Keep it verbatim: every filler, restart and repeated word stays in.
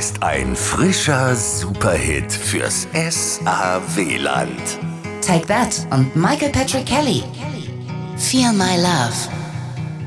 ist ein frischer Superhit fürs S A W-Land. Take That und Michael Patrick Kelly. Feel My Love.